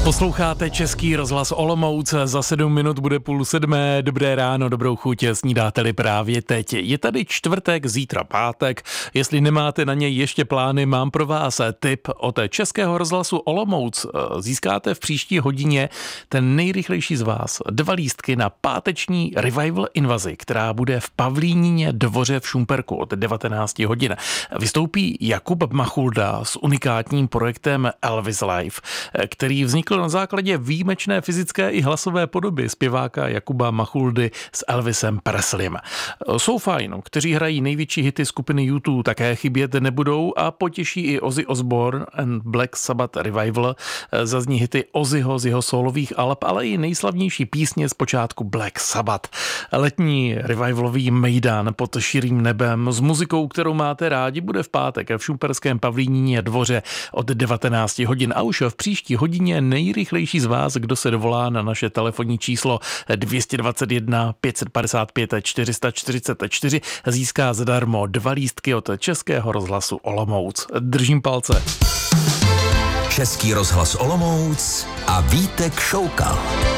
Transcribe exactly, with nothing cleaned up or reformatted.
Posloucháte Český rozhlas Olomouc, za sedm minut bude půl sedmé, dobré ráno, dobrou chuť, snídáte-li právě teď. Je tady čtvrtek, zítra pátek, jestli nemáte na něj ještě plány, mám pro vás tip od Českého rozhlasu Olomouc. Získáte v příští hodině ten nejrychlejší z vás dva lístky na páteční Revival invazi, která bude v Pavlínině dvoře v Šumperku od devatenáct hodin. Vystoupí Jakub Machulda s unikátním projektem Elvis Live, který vznikl na základě výjimečné fyzické i hlasové podoby zpěváka Jakuba Machuldy s Elvisem Presleyem. Jsou fajn, kteří hrají největší hity skupiny U dva, také chybět nebudou a potěší i Ozzy Osbourne and Black Sabbath Revival. Zazní hity Ozzyho z jeho solových alb, ale i nejslavnější písně z počátku Black Sabbath. Letní revivalový mejdan pod širým nebem s muzikou, kterou máte rádi, bude v pátek v šumperském Pavlínině dvoře od devatenáct hodin a už v příští hodině nejrychlejší z vás, kdo se dovolá na naše telefonní číslo dvě stě dvacet jedna pět set padesát pět čtyři sta čtyřicet čtyři, získá zadarmo dva lístky od Českého rozhlasu Olomouc. Držím palce. Český rozhlas Olomouc a Vítek Šoukal.